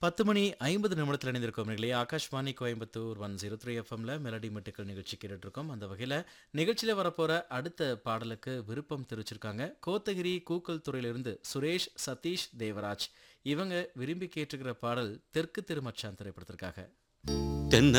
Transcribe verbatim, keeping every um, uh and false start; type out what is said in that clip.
பத்து மணி ஐம்பது நிமிடத்தில் இணைந்திருக்கோம் நிகழ்ச்சியே Akashvani Coimbatore one zero three எஃப்எம்ல மெலடி மெட்டுக்கள் நிகழ்ச்சி கேட்டுட்டு இருக்கோம். அந்த வகையில் நிகழ்ச்சியில் வரப்போற அடுத்த பாடலுக்கு விருப்பம் தெரிவிச்சிருக்காங்க கோத்தகிரி கூக்கல் துறையிலிருந்து சுரேஷ் சதீஷ் தேவராஜ். இவங்க விரும்பி கேட்டுக்கிற பாடல் தெற்கு திருமச்சான் திரைப்படத்திற்காக. தென்ன